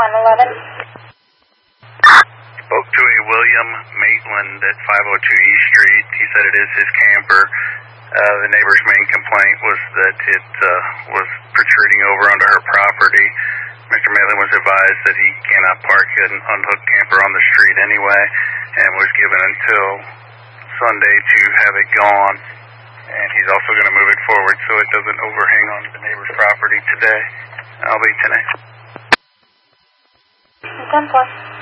111. Spoke to a William Maitland at 502 East Street. He said it is his camper. The neighbor's main complaint was that it was protruding over onto her property. Mr. Maitland was advised that he cannot park an unhooked camper on the street anyway, and was given until Sunday to have it gone. And he's also going to move it forward so it doesn't overhang on the neighbor's property today. I'll be 10-8. 10-4.